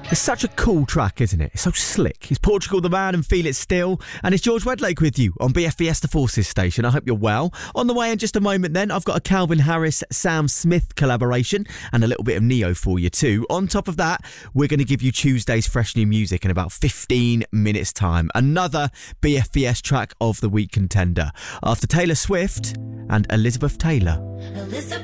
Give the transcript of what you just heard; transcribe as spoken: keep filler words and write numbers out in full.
It's such a cool track, isn't it? It's so slick. It's Portugal the Man and Feel It Still. And it's George Wedlake with you on B F B S The Forces station. I hope you're well. On the way in just a moment then, I've got a Calvin Harris, Sam Smith collaboration and a little bit of Neo for you too. On top of that, we're going to give you Tuesday's fresh new music in about fifteen minutes time. Another B F B S track of the week contender. After Taylor Swift and Elizabeth Taylor. Elizabeth